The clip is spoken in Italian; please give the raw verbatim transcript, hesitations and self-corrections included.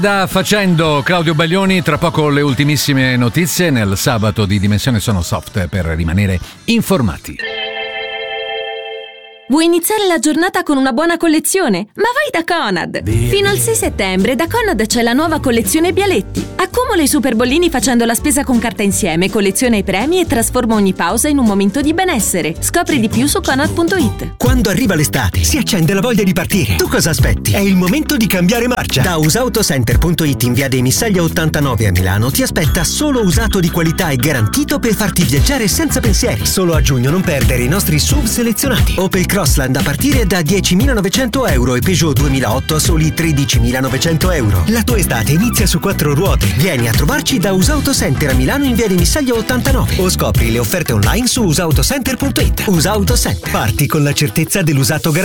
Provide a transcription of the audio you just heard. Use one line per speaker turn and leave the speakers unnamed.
Da facendo Claudio Baglioni, tra poco le ultimissime notizie nel sabato di Dimensione Sono Soft per rimanere informati.
Vuoi iniziare la giornata con una buona collezione? Ma vai da Conad! Fino al sei settembre da Conad c'è la nuova collezione Bialetti. Accumula i super bollini facendo la spesa con carta insieme, colleziona i premi e trasforma ogni pausa in un momento di benessere. Scopri di più su Conad punto it.
Quando arriva l'estate si accende la voglia di partire. Tu cosa aspetti? È il momento di cambiare marcia. Da usautocenter punto it in via dei Missaglia ottantanove a Milano ti aspetta solo usato di qualità e garantito per farti viaggiare senza pensieri. Solo a giugno non perdere i nostri S U V selezionati. Opel Crossland a partire da diecimilanovecento euro e Peugeot duemilaotto a soli tredicimilanovecento euro. La tua estate inizia su quattro ruote. Vieni a trovarci da Usautocenter a Milano in via di Missaglia ottantanove o scopri le offerte online su usautocenter punto it. Usautocenter. Parti con la certezza dell'usato garantito.